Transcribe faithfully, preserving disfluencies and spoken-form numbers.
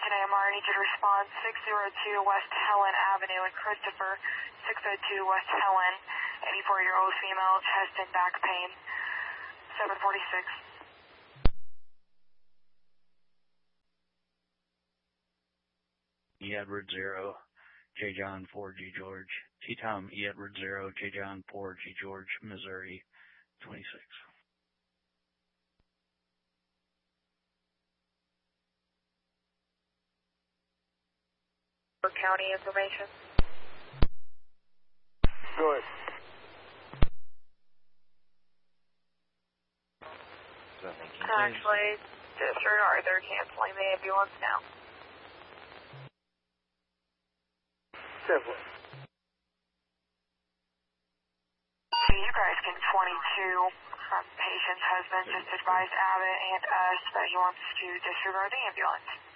ten A M R, I need you to respond six oh two West Helen Avenue in Christopher, six oh two West Helen, eighty-four-year-old female, chest and back pain, seven forty-six. E. Edward zero, J. John four G George, T. Tom E. Edward zero, J. John four G George, Missouri, twenty-six. County information. Good. Actually, disregard, they're canceling the ambulance now. Simple. You guys can twenty-two. Um, patient's husband just advised Abbott and us that he wants to disregard the ambulance.